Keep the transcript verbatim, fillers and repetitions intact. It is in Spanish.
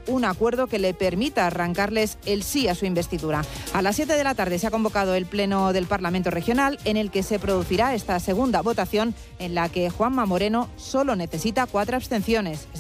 un acuerdo que le permita arrancarles el sí a su investidura. A las siete de la tarde se ha convocado el Pleno del Parlamento Regional, en el que se producirá esta segunda votación, en la que Juanma Moreno solo necesita cuatro abstenciones.